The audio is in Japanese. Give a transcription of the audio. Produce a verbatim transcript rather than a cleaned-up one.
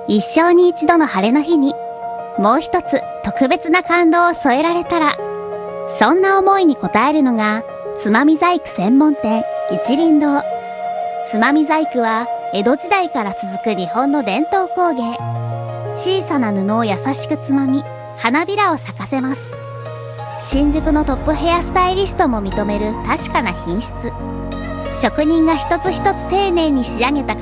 一生に一度の晴れの日に、もう一つ特別な感動を添えられたら、そんな思いに応えるのが、つまみ細工専門店、一輪堂。つまみ細工は、江戸時代から続く日本の伝統工芸。小さな布を優しくつまみ、花びらを咲かせます。新宿のトップヘアスタイリストも認める確かな品質。職人が一つ一つ丁寧に仕上げた